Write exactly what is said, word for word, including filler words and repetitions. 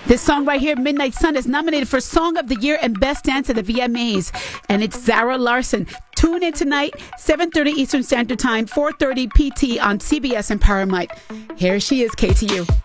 This song right here, Midnight Sun, is nominated for Song of the Year and Best Dance at the V M As. And it's Zara Larsson. Tune in tonight, seven thirty Eastern Standard Time, four thirty P T on C B S and Paramount. Here she is, K T U.